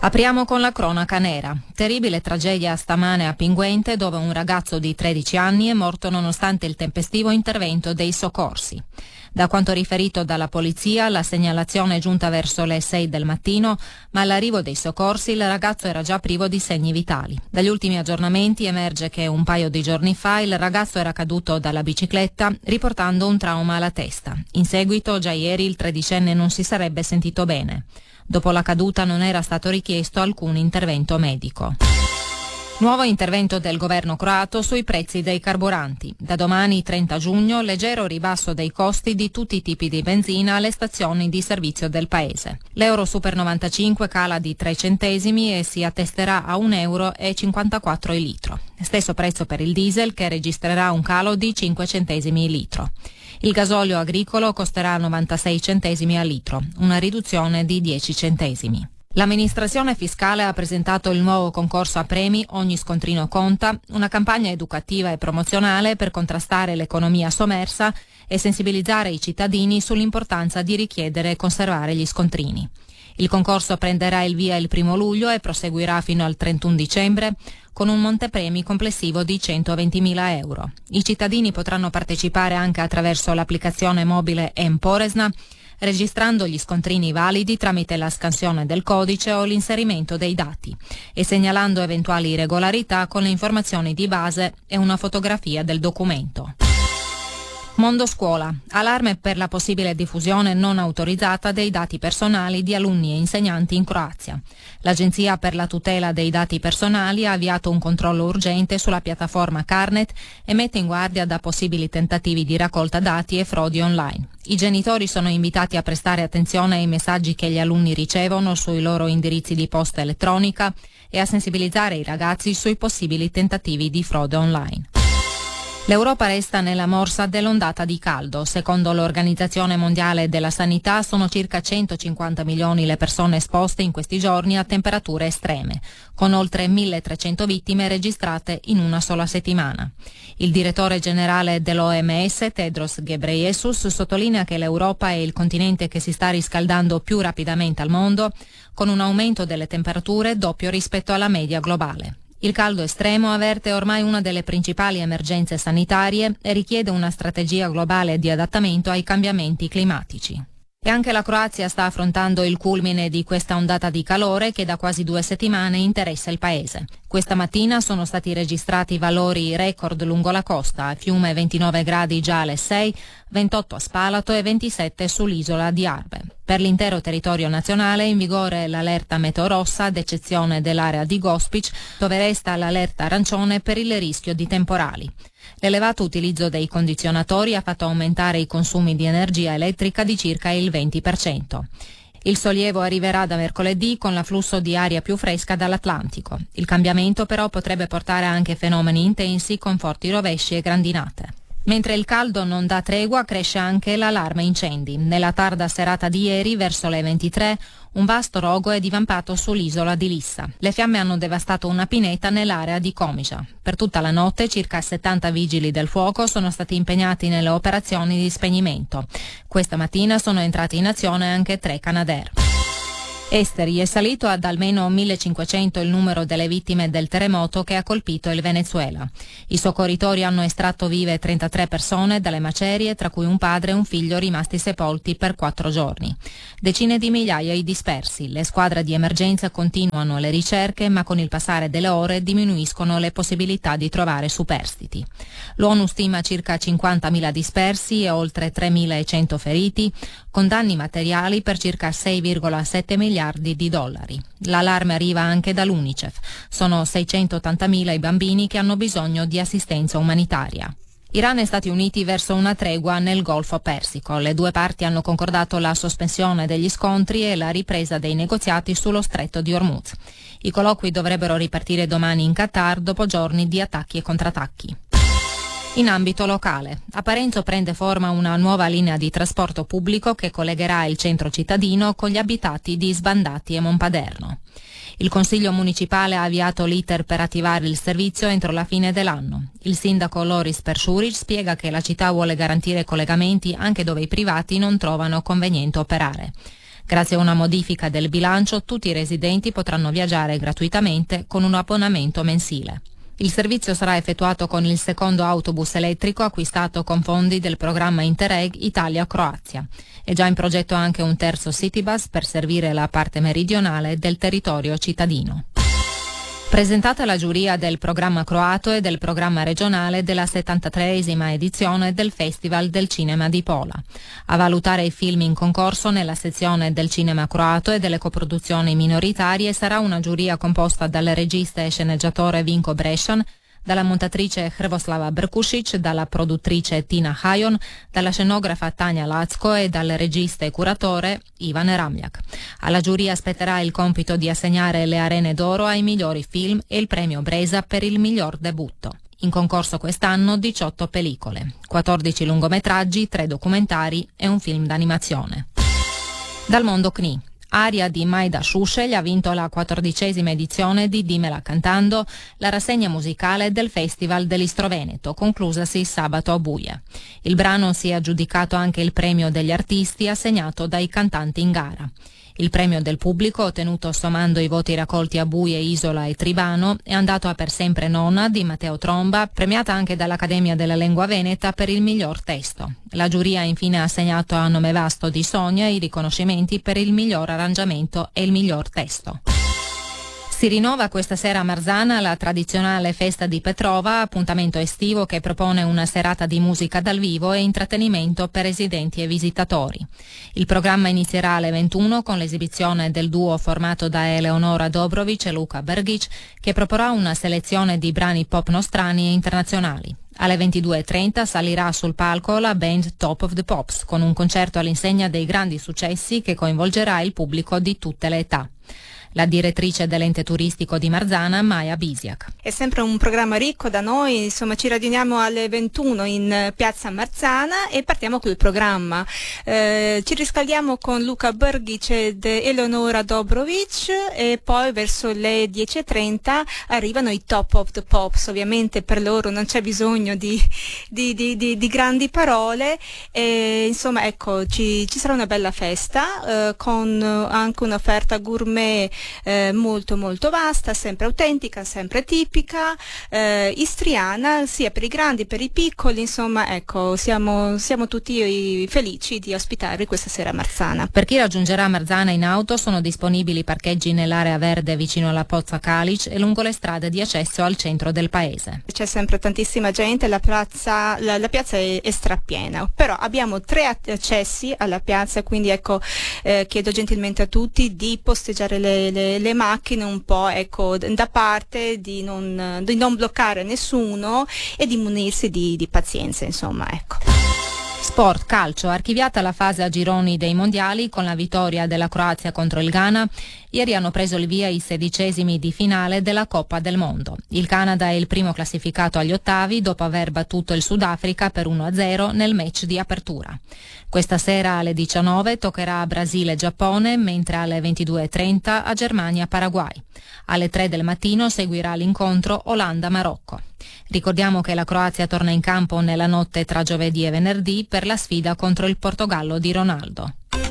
Apriamo con la cronaca nera. Terribile tragedia stamane a Pinguente, dove un ragazzo di 13 anni è morto nonostante il tempestivo intervento dei soccorsi. Da quanto riferito dalla polizia, la segnalazione è giunta verso le 6 del mattino, ma all'arrivo dei soccorsi il ragazzo era già privo di segni vitali. Dagli ultimi aggiornamenti emerge che un paio di giorni fa il ragazzo era caduto dalla bicicletta, riportando un trauma alla testa. In seguito, già ieri, il tredicenne non si sarebbe sentito bene. Dopo la caduta non era stato richiesto alcun intervento medico. Nuovo intervento del governo croato sui prezzi dei carburanti. Da domani 30 giugno leggero ribasso dei costi di tutti i tipi di benzina alle stazioni di servizio del paese. L'euro super 95 cala di 3 centesimi e si attesterà a €1,54 il litro. Stesso prezzo per il diesel, che registrerà un calo di 5 centesimi il litro. Il gasolio agricolo costerà 96 centesimi al litro, una riduzione di 10 centesimi. L'amministrazione fiscale ha presentato il nuovo concorso a premi Ogni scontrino conta, una campagna educativa e promozionale per contrastare l'economia sommersa e sensibilizzare i cittadini sull'importanza di richiedere e conservare gli scontrini. Il concorso prenderà il via il 1 luglio e proseguirà fino al 31 dicembre con un montepremi complessivo di 120.000 euro. I cittadini potranno partecipare anche attraverso l'applicazione mobile M-Poresna, registrando gli scontrini validi tramite la scansione del codice o l'inserimento dei dati e segnalando eventuali irregolarità con le informazioni di base e una fotografia del documento. Mondo scuola. Allarme per la possibile diffusione non autorizzata dei dati personali di alunni e insegnanti in Croazia. L'Agenzia per la tutela dei dati personali ha avviato un controllo urgente sulla piattaforma Carnet e mette in guardia da possibili tentativi di raccolta dati e frodi online. I genitori sono invitati a prestare attenzione ai messaggi che gli alunni ricevono sui loro indirizzi di posta elettronica e a sensibilizzare i ragazzi sui possibili tentativi di frode online. L'Europa resta nella morsa dell'ondata di caldo. Secondo l'Organizzazione Mondiale della Sanità sono circa 150 milioni le persone esposte in questi giorni a temperature estreme, con oltre 1.300 vittime registrate in una sola settimana. Il direttore generale dell'OMS, Tedros Ghebreyesus, sottolinea che l'Europa è il continente che si sta riscaldando più rapidamente al mondo, con un aumento delle temperature doppio rispetto alla media globale. Il caldo estremo avverte ormai una delle principali emergenze sanitarie e richiede una strategia globale di adattamento ai cambiamenti climatici. E anche la Croazia sta affrontando il culmine di questa ondata di calore che da quasi 2 settimane interessa il paese. Questa mattina sono stati registrati valori record lungo la costa, a Fiume 29 gradi già alle 6, 28 a Spalato e 27 sull'isola di Arbe. Per l'intero territorio nazionale è in vigore l'allerta meteo rossa, ad eccezione dell'area di Gospić, dove resta l'allerta arancione per il rischio di temporali. L'elevato utilizzo dei condizionatori ha fatto aumentare i consumi di energia elettrica di circa il 20%. Il sollievo arriverà da mercoledì con l'afflusso di aria più fresca dall'Atlantico. Il cambiamento però potrebbe portare anche fenomeni intensi con forti rovesci e grandinate. Mentre il caldo non dà tregua, cresce anche l'allarme incendi. Nella tarda serata di ieri, verso le 23, un vasto rogo è divampato sull'isola di Lissa. Le fiamme hanno devastato una pineta nell'area di Komiža. Per tutta la notte circa 70 vigili del fuoco sono stati impegnati nelle operazioni di spegnimento. Questa mattina sono entrati in azione anche 3 Canadair. Esteri è salito ad almeno 1.500 il numero delle vittime del terremoto che ha colpito il Venezuela. I soccorritori hanno estratto vive 33 persone dalle macerie, tra cui un padre e un figlio rimasti sepolti per 4 giorni. Decine di migliaia i dispersi. Le squadre di emergenza continuano le ricerche, ma con il passare delle ore diminuiscono le possibilità di trovare superstiti. L'ONU stima circa 50.000 dispersi e oltre 3.100 feriti, con danni materiali per circa 6,7 miliardi di dollari. L'allarme arriva anche dall'UNICEF. Sono 680.000 i bambini che hanno bisogno di assistenza umanitaria. Iran e Stati Uniti verso una tregua nel Golfo Persico. Le due parti hanno concordato la sospensione degli scontri e la ripresa dei negoziati sullo stretto di Hormuz. I colloqui dovrebbero ripartire domani in Qatar dopo giorni di attacchi e contrattacchi. In ambito locale, a Parenzo prende forma una nuova linea di trasporto pubblico che collegherà il centro cittadino con gli abitati di Sbandati e Monpaderno. Il Consiglio Municipale ha avviato l'iter per attivare il servizio entro la fine dell'anno. Il sindaco Loris Peršurić spiega che la città vuole garantire collegamenti anche dove i privati non trovano conveniente operare. Grazie a una modifica del bilancio, tutti i residenti potranno viaggiare gratuitamente con un abbonamento mensile. Il servizio sarà effettuato con il secondo autobus elettrico acquistato con fondi del programma Interreg Italia-Croazia. È già in progetto anche un terzo Citybus per servire la parte meridionale del territorio cittadino. Presentata la giuria del programma croato e del programma regionale della 73esima edizione del Festival del Cinema di Pola. A valutare i film in concorso nella sezione del cinema croato e delle coproduzioni minoritarie sarà una giuria composta dal regista e sceneggiatore Vinko Brešan, dalla montatrice Hrvoslava Brkušić, dalla produttrice Tina Hajon, dalla scenografa Tanja Lacko e dal regista e curatore Ivan Ramljak. Alla giuria spetterà il compito di assegnare le Arene d'Oro ai migliori film e il premio Bresa per il miglior debutto. In concorso quest'anno 18 pellicole, 14 lungometraggi, 3 documentari e un film d'animazione. Dal mondo CNI. Aria di Majda Šušelj ha vinto la 14ª edizione di Dimmela cantando, la rassegna musicale del Festival dell'Istro Veneto, conclusasi sabato a Buie. Il brano si è aggiudicato anche il premio degli artisti assegnato dai cantanti in gara. Il premio del pubblico, ottenuto sommando i voti raccolti a Buie, Isola e Tribano, è andato a Per sempre nonna di Matteo Tromba, premiata anche dall'Accademia della Lingua Veneta per il miglior testo. La giuria ha infine assegnato a Nome vasto di Sonia i riconoscimenti per il miglior arrangiamento e il miglior testo. Si rinnova questa sera a Marzana la tradizionale festa di Petrova, appuntamento estivo che propone una serata di musica dal vivo e intrattenimento per residenti e visitatori. Il programma inizierà alle 21 con l'esibizione del duo formato da Eleonora Dobrovic e Luka Bergic, che proporrà una selezione di brani pop nostrani e internazionali. Alle 22.30 salirà sul palco la band Top of the Pops, con un concerto all'insegna dei grandi successi che coinvolgerà il pubblico di tutte le età. La direttrice dell'ente turistico di Marzana, Maja Bisiak. È sempre un programma ricco da noi, insomma ci riuniamo alle 21 in piazza Marzana e partiamo col programma. Ci riscaldiamo con Luka Bergic ed Eleonora Dobrovic e poi verso le 10.30 arrivano i Top of the Pops. Ovviamente per loro non c'è bisogno di grandi parole e, insomma ecco ci sarà una bella festa con anche un'offerta gourmet molto molto vasta, sempre autentica, sempre tipica, istriana, sia per i grandi che per i piccoli, insomma ecco siamo tutti felici di ospitarvi questa sera a Marzana. Per chi raggiungerà Marzana in auto sono disponibili parcheggi nell'area verde vicino alla Pozza Calic e lungo le strade di accesso al centro del paese. C'è sempre tantissima gente, la piazza è strapiena, però abbiamo 3 accessi alla piazza, quindi ecco chiedo gentilmente a tutti di posteggiare le macchine un po' ecco da parte, di non bloccare nessuno e di munirsi di pazienza, insomma ecco. Sport, calcio, archiviata la fase a gironi dei mondiali con la vittoria della Croazia contro il Ghana. Ieri hanno preso il via i 16esimi di finale della Coppa del Mondo. Il Canada è il primo classificato agli ottavi dopo aver battuto il Sudafrica per 1-0 nel match di apertura. Questa sera alle 19 toccherà a Brasile e Giappone, mentre alle 22.30 a Germania-Paraguay. Alle 3 del mattino seguirà l'incontro Olanda-Marocco. Ricordiamo che la Croazia torna in campo nella notte tra giovedì e venerdì per la sfida contro il Portogallo di Ronaldo.